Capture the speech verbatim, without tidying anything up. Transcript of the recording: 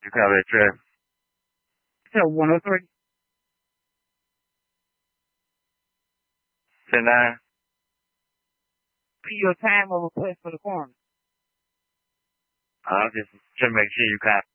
You copy that, Trev? So one oh three. ten nine. Your time of request for the coroner. I'm just trying to make sure you copy.